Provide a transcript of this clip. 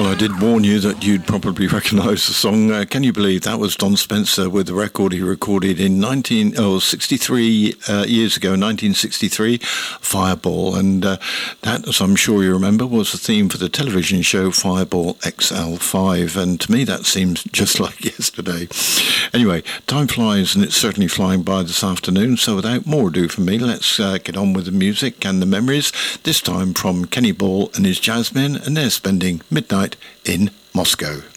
Well, I did warn you that you'd probably recognise the song. Can you believe that was Don Spencer with the record he recorded in 63 years ago, 1963, Fireball. And that, as I'm sure you remember, was the theme for the television show Fireball XL5. And to me, that seems just like yesterday. Anyway, time flies, and it's certainly flying by this afternoon. So without more ado from me, let's get on with the music and the memories, this time from Kenny Ball and his Jazzmen, and they're spending midnight in Moscow.